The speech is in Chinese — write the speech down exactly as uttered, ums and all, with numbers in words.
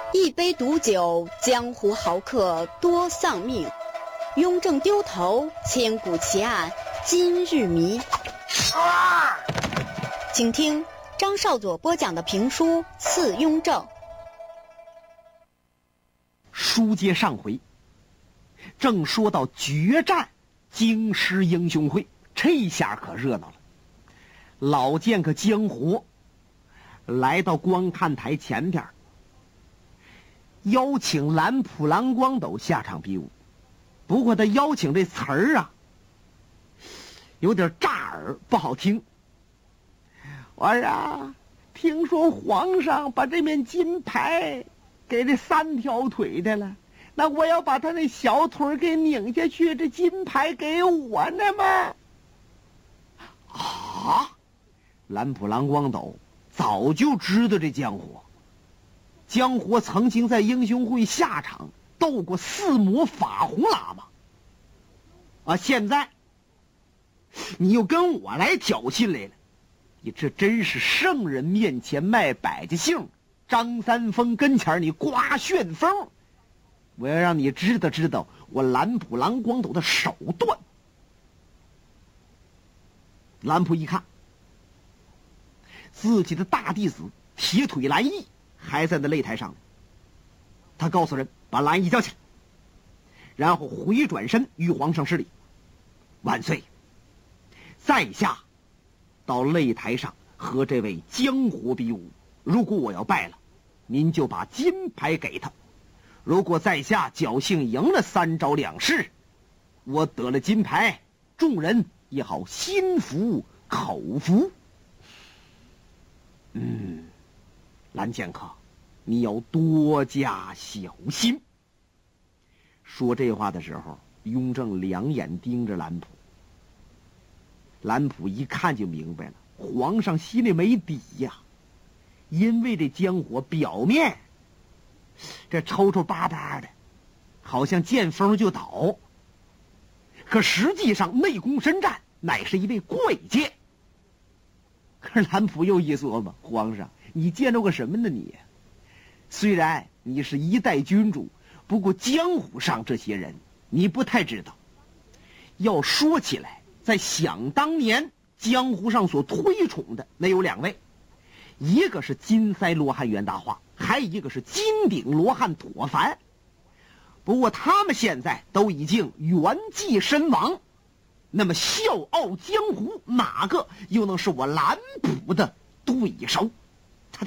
一杯毒酒，江湖豪客多丧命。雍正丢头，千古奇案今日谜。啊！请听张少佐播讲的评书《刺雍正》。 书接上回，正说到决战京师英雄会，这下可热闹了。老剑客江湖来到观看台前边，邀请蓝普蓝光斗下场比武。不过他邀请这词儿啊，有点炸耳，不好听。我呀，听说皇上把这面金牌给这三条腿的了，那我要把他那小腿给拧下去，这金牌给我呢吗？啊！蓝普蓝光斗早就知道这江湖，江湖曾经在英雄会下场斗过四魔法红喇嘛啊！现在你又跟我来挑衅来了，你这真是圣人面前卖百家姓，张三丰跟前你刮旋风。我要让你知道知道我蓝普蓝光斗的手段。蓝普一看，自己的大弟子铁腿蓝毅还在那擂台上呢，他告诉人把蓝毅叫起来，然后回转身与皇上施礼：万岁！在下到擂台上和这位江湖比武，如果我要败了，您就把金牌给他；如果在下侥幸赢了三招两式，我得了金牌，众人也好心服口服。嗯，蓝剑客，你要多加小心。说这话的时候，雍正两眼盯着蓝普。蓝普一看就明白了，皇上心里没底呀。因为这江湖表面这抽抽巴巴的，好像见风就倒，可实际上内功深战，乃是一位贵剑。可是蓝普又一琢磨，皇上你见着个什么呢你？虽然你是一代君主，不过江湖上这些人你不太知道。要说起来，在想当年江湖上所推崇的那有两位，一个是金腮罗汉袁大化，还一个是金顶罗汉妥凡。不过他们现在都已经圆寂身亡，那么笑傲江湖哪个又能是我蓝普的对手？